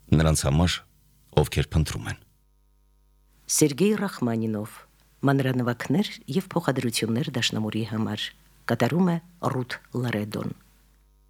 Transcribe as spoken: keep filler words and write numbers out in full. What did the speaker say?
Նրանց համար, ովքեր փնտրում են։ Սերգեյ Ռախմանինով, մանրանվագներ և փոխադրություններ Դաշնամուրի համար, կատարում է Ռութ Լարեդոն։